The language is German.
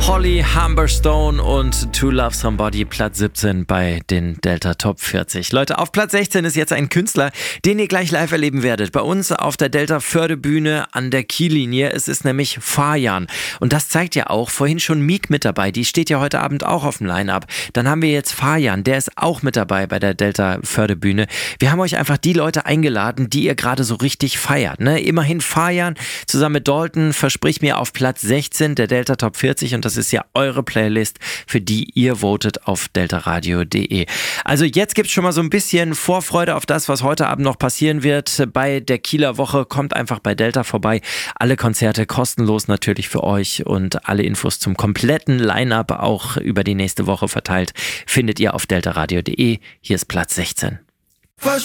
Holly Humberstone und To Love Somebody, Platz 17 bei den Delta Top 40. Leute, auf Platz 16 ist jetzt ein Künstler, den ihr gleich live erleben werdet. Bei uns auf der Delta Förde-Bühne an der Kiellinie. Es ist nämlich Fajan. Und das zeigt ja auch, vorhin schon Meek mit dabei. Die steht ja heute Abend auch auf dem Line-Up. Dann haben wir jetzt Fajan, der ist auch mit dabei bei der Delta Förde-Bühne. Wir haben euch einfach die Leute eingeladen, die ihr gerade so richtig feiert. Ne? Immerhin Fajan zusammen mit Dalton, versprich mir, auf Platz 16 der Delta Top 40. Und das ist ja eure Playlist, für die ihr votet auf deltaradio.de. Also jetzt gibt es schon mal so ein bisschen Vorfreude auf das, was heute Abend noch passieren wird. Bei der Kieler Woche kommt einfach bei Delta vorbei. Alle Konzerte kostenlos natürlich für euch und alle Infos zum kompletten Line-Up auch über die nächste Woche verteilt findet ihr auf deltaradio.de. Hier ist Platz 16.